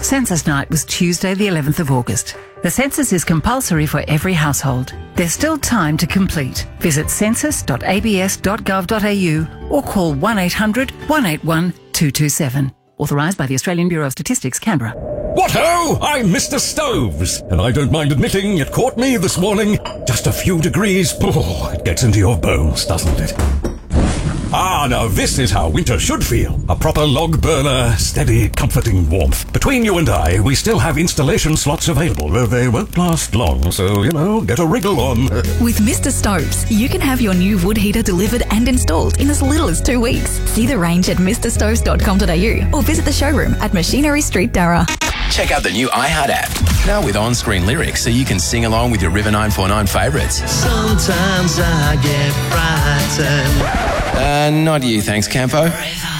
Census night was Tuesday the 11th of August. The census is compulsory for every household. There's still time to complete. Visit census.abs.gov.au or call 1800 181 227. Authorised by the Australian Bureau of Statistics, Canberra. What-ho! I'm Mr. Stoves, and I don't mind admitting it caught me this morning. Just a few degrees. Oh, it gets into your bones, doesn't it? Ah, now this is how winter should feel. A proper log burner, steady, comforting warmth. Between you and I, we still have installation slots available, though they won't last long, so, get a wriggle on. With Mr. Stoves, you can have your new wood heater delivered and installed in as little as 2 weeks. See the range at mrstoves.com.au or visit the showroom at Machinery Street, Darra. Check out the new iHeart app, now with on-screen lyrics so you can sing along with your River 949 favourites. Sometimes I get frightened. Not you, thanks, Campo.